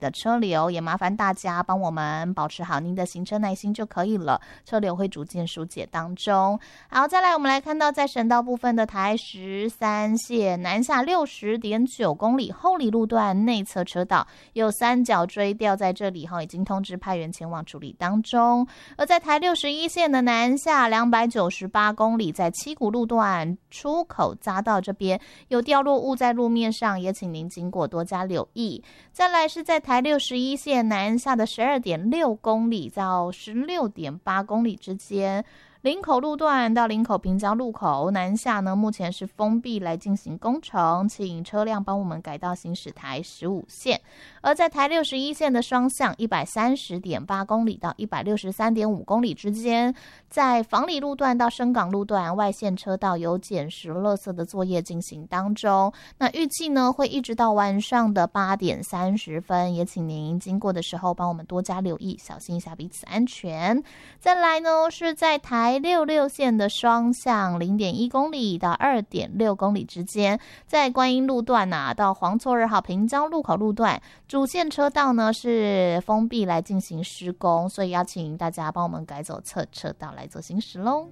的车流，也麻烦大家帮我们保持好您的行车耐心就可以了，车流会逐渐疏解当中。好，再来我们来看到在省道部分的台13线南下60.9公里后里路段内侧车道有三角锥掉在这里，已经通知派员前往处理当中。而在台61线的南下298公里，在七股路段出口匝道这边有掉落物在路面上，也请您经过多加留意。再来是在台61线南下的12.6公里到16.8公里之间，林口路段到林口平交路口南下呢，目前是封闭来进行工程，请车辆帮我们改道行驶台15线。而在台61线的双向130.8公里到163.5公里之间，在房里路段到深港路段外线车道有捡拾垃圾的作业进行当中，那预计呢会一直到晚上的8点30分，也请您经过的时候帮我们多加留意，小心一下彼此安全。再来呢是在台66线的双向0.1公里到2.6公里之间，在观音路段到黄厝2号平交路口路段主线车道呢是封闭来进行施工，所以要请大家帮我们改走侧车道来做行驶咯。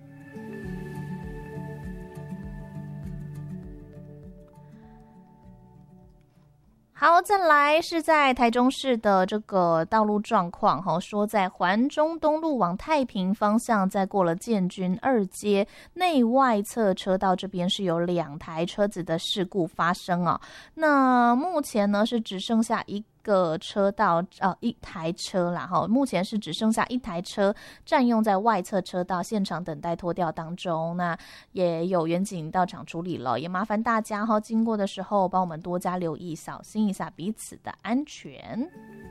好，再来是在台中市的这个道路状况，说在环中东路往太平方向，在过了建军2街内外侧车道这边是有2台车子的事故发生啊。那目前呢是只剩下一个车道一台车啦，目前是只剩下一台车占用在外侧车道，现场等待拖吊当中。那也有员警到场处理了，也麻烦大家经过的时候帮我们多加留意，小心一下彼此的安全。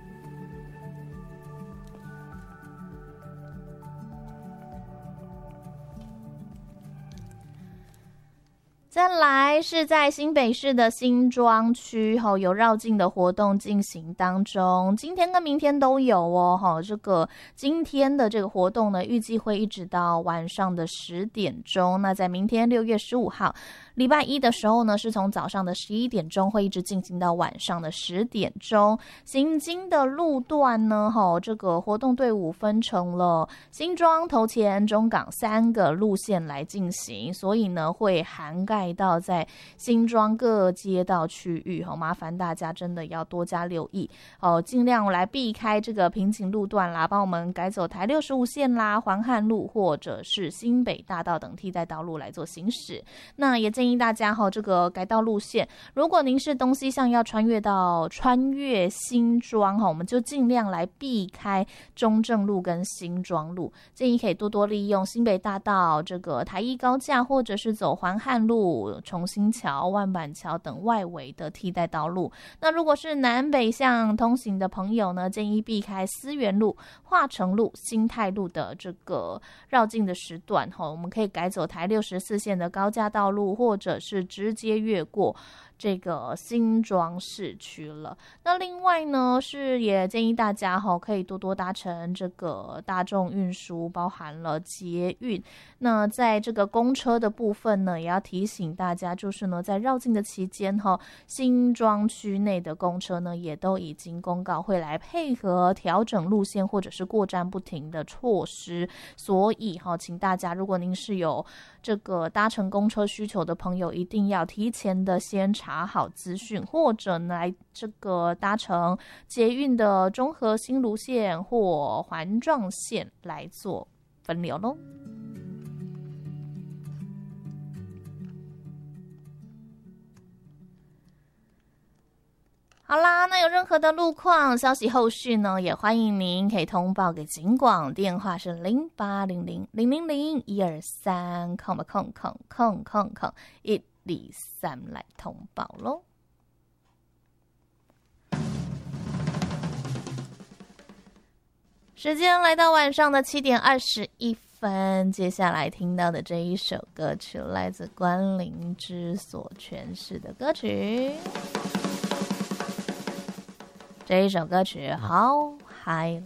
再来是在新北市的新庄区有绕境的活动进行当中，今天跟明天都有哦。这个今天的这个活动呢，预计会一直到晚上的10点钟。那在明天6月15号礼拜一的时候呢，是从早上的11点钟会一直进行到晚上的10点钟。行经的路段呢，这个活动队伍分成了新庄、头前、中港3个路线来进行，所以呢会涵盖到在新庄各街道区域，麻烦大家真的要多加留意，尽量来避开这个瓶颈路段啦，帮我们改走台65线啦、环汉路或者是新北大道等替代道路来做行驶。那也建议大家这个改道路线，如果您是东西向要穿越新庄，我们就尽量来避开中正路跟新庄路，建议可以多多利用新北大道、这个台一高架，或者是走环汉路、重新桥、万板桥等外围的替代道路。那如果是南北向通行的朋友呢，建议避开思源路、化成路、新泰路的这个绕境的时段，我们可以改走台64线的高架道路，或者是直接越过这个新庄市区了。那另外呢，是也建议大家可以多多搭乘这个大众运输，包含了捷运。那在这个公车的部分呢，也要提醒大家，就是呢在绕境的期间新庄区内的公车呢也都已经公告会来配合调整路线或者是过站不停的措施，所以请大家，如果您是有这个搭乘公车需求的朋友，一定要提前的先查好资讯，或者来这个搭乘捷运的中和新芦线或环状线来做分流咯。好啦，那有任何的路况消息后续呢，也欢迎您可以通报给警广，电话是0800-000-123123来通报咯。时间来到晚上的7点21分，接下来听到的这一首歌曲来自关凌之所诠释的歌曲。这一首歌曲好嗨